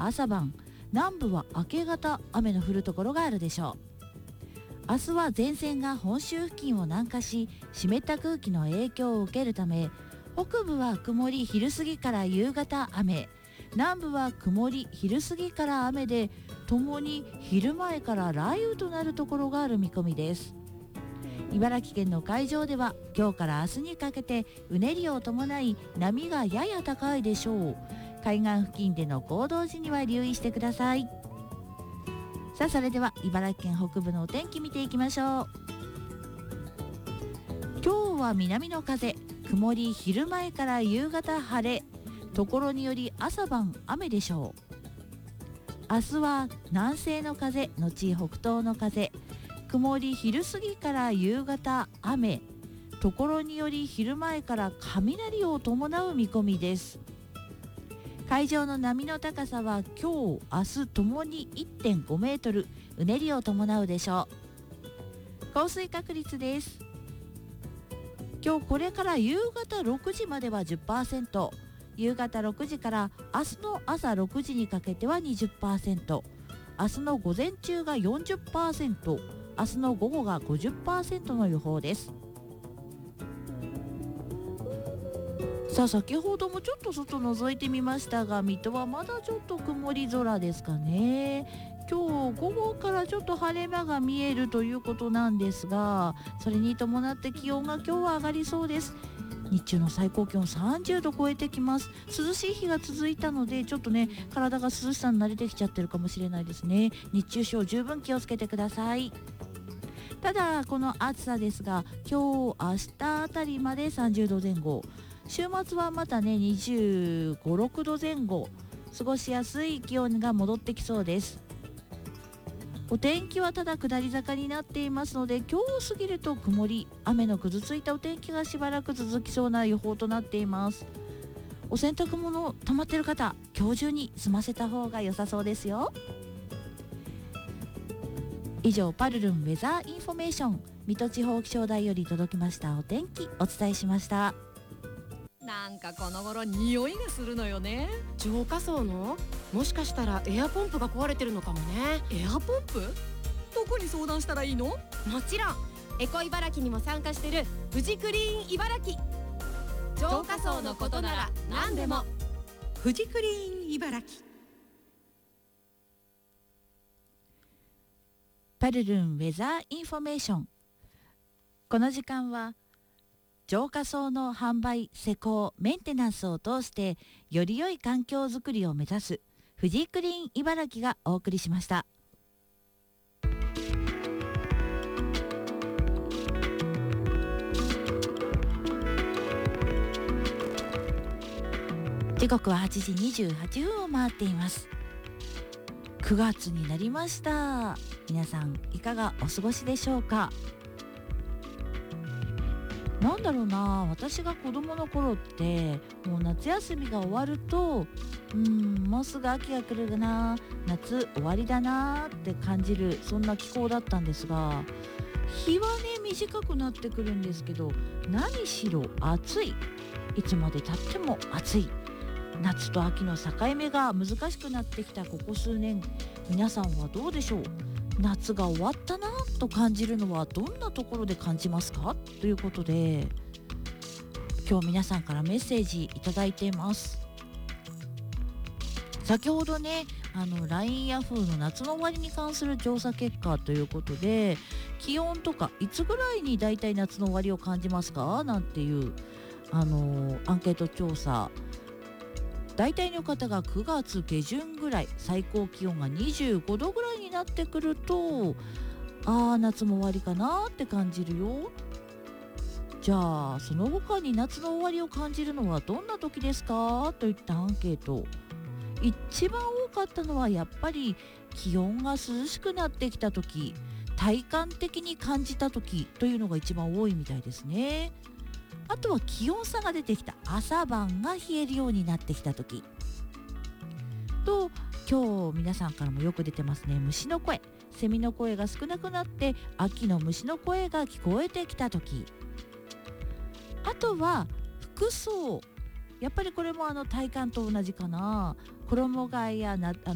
朝晩、南部は明け方雨の降るところがあるでしょう。明日は前線が本州付近を南下し、湿った空気の影響を受けるため、北部は曇り昼過ぎから夕方雨、南部は曇り昼過ぎから雨で、ともに昼前から雷雨となるところがある見込みです。茨城県の海上では今日から明日にかけてうねりを伴い波がやや高いでしょう。海岸付近での行動時には留意してください。さあ、それでは茨城県北部のお天気見ていきましょう。今日は南の風、曇り昼前から夕方晴れ、ところにより朝晩雨でしょう。明日は南西の風のち北東の風、曇り昼過ぎから夕方雨、ところにより昼前から雷を伴う見込みです。海上の波の高さは今日明日ともに 1.5 メートル、うねりを伴うでしょう。降水確率です。今日これから夕方6時までは 10%、 夕方6時から明日の朝6時にかけては 20%、 明日の午前中が 40%、 明日の午後が 50% の予報です。さあ、先ほどもちょっと外覗いてみましたが、水戸はまだちょっと曇り空ですかね。今日午後からちょっと晴れ間が見えるということなんですが、それに伴って気温が今日は上がりそうです。日中の最高気温30度超えてきます。涼しい日が続いたのでちょっとね、体が涼しさに慣れてきちゃってるかもしれないですね。熱中症十分気をつけてください。ただこの暑さですが、今日明日あたりまで30度前後、週末はまたね25、6度前後、過ごしやすい気温が戻ってきそうです。お天気はただ下り坂になっていますので、今日過ぎると曇り雨のぐずついたお天気がしばらく続きそうな予報となっています。お洗濯物溜まってる方、今日中に済ませた方が良さそうですよ。以上、パルルンウェザーインフォメーション、水戸地方気象台より届きましたお天気、お伝えしました。 なんかこの頃匂いがするのよね。 浄化槽の、もしかしたらエアポンプが壊れてるのかもね。 エアポンプ？どこに相談したらいいの？ もちろんエコ茨城にも参加してるフジクリーン茨城。浄化槽のことなら何でも。 フジクリーン茨城。 パルルンウェザーインフォメーション。この時間は浄化槽の販売、施工、メンテナンスを通してより良い環境づくりを目指すフジクリーン茨城がお送りしました。時刻は8時28分を回っています。9月になりました。皆さんいかがお過ごしでしょうか。なんだろうな、私が子供の頃ってもう夏休みが終わるともうすぐ秋が来るな、夏終わりだなって感じる、そんな気候だったんですが、日はね短くなってくるんですけど、何しろ暑い、いつまで経っても暑い、夏と秋の境目が難しくなってきたここ数年、皆さんはどうでしょう。夏が終わったなと感じるのはどんなところで感じますかということで、今日皆さんからメッセージいただいています。先ほどね、LINE ヤフーの夏の終わりに関する調査結果ということで、気温とかいつぐらいにだいたい夏の終わりを感じますかなんていうアンケート調査、大体の方が9月下旬ぐらい、最高気温が25度ぐらいになってくると、夏も終わりかなって感じるよ。じゃあその他に夏の終わりを感じるのはどんな時ですかといったアンケート、一番多かったのはやっぱり気温が涼しくなってきた時、体感的に感じた時というのが一番多いみたいですね。あとは気温差が出てきた、朝晩が冷えるようになってきた時と、今日皆さんからもよく出てますね、虫の声、セミの声が少なくなって秋の虫の声が聞こえてきた時、あとは服装、やっぱりこれも体感と同じかな、衣替えや